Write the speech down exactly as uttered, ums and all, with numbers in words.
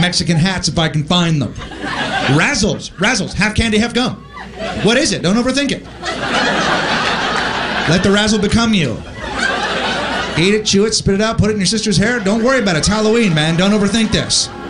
Mexican hats if I can find them. Razzles, razzles, half candy, half gum. What is it? Don't overthink it. Let the razzle become you. Eat it, chew it, spit it out, put it in your sister's hair. Don't worry about it. It's Halloween, man. Don't overthink this.